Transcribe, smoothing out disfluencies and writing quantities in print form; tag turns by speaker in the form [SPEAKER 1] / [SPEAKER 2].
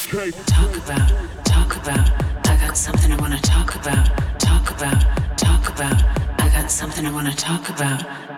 [SPEAKER 1] Talk about, talk about. I got something I wanna talk about. Talk about, talk about. I got something I wanna talk about.